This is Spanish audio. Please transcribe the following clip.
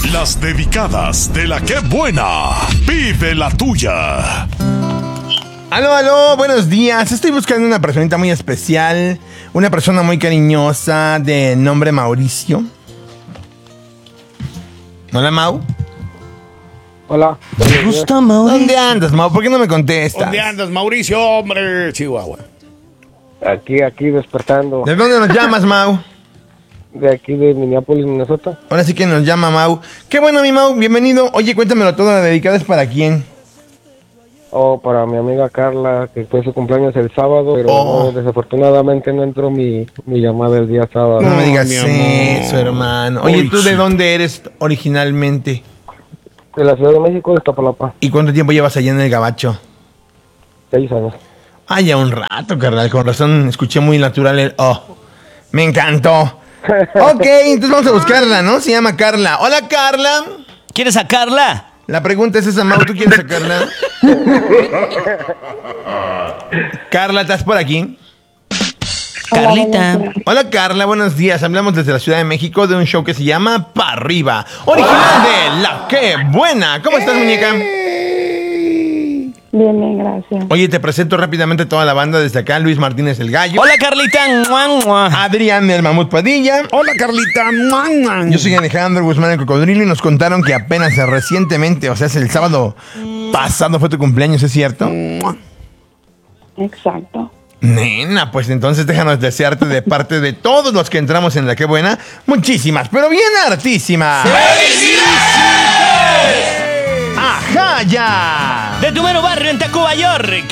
Las dedicadas de la que buena. Vive la tuya. Aló, buenos días. Estoy buscando una personita muy especial. Una persona muy cariñosa de nombre Mauricio. Hola, Mau. Hola. ¿Te gusta, Mauricio? ¿Dónde andas, Mau? ¿Por qué no me contestas? ¿Dónde andas, Mauricio? Hombre, Chihuahua. Aquí despertando. ¿De dónde nos llamas, Mau? De aquí de Minneapolis, Minnesota. Ahora sí que nos llama Mau. Qué bueno, mi Mau, bienvenido. Oye, cuéntamelo todo, la dedicada es para quién. Oh, para mi amiga Carla, que fue su cumpleaños el sábado, pero no, desafortunadamente no entró mi llamada el día sábado. No me digas mi amor. eso, hermano. Oye, ¿tú de dónde eres originalmente? De la Ciudad de México, de Iztapalapa. ¿Y cuánto tiempo llevas allá en el Gabacho? 6 años. Ah, ya un rato, carnal. Con razón, escuché muy natural el me encantó. Ok, entonces vamos a buscarla, ¿no? Se llama Carla. Hola, Carla. ¿Quieres sacarla? La pregunta es esa, Mau, ¿tú quieres sacarla? Carla, ¿estás por aquí? Carlita. Hola, Carla, buenos días. Hablamos desde la Ciudad de México de un show que se llama Pa' Arriba, original de La Que Buena. ¿Cómo estás, muñeca? Bien, gracias. Oye, te presento rápidamente toda la banda desde acá. Luis Martínez el Gallo. Hola, Carlita. Mua, mua. Adrián el Mamut Padilla. Hola, Carlita. Yo soy Alejandro Guzmán el Cocodrilo y nos contaron que apenas recientemente, o sea, es el sábado pasado fue tu cumpleaños, ¿es cierto? Exacto. Nena, pues entonces déjanos desearte de parte de todos los que entramos en La Que Buena, muchísimas, pero bien hartísimas. ¡Felicidades! ¡Ajá, ya! De tu mero barrio en Tacuba, York.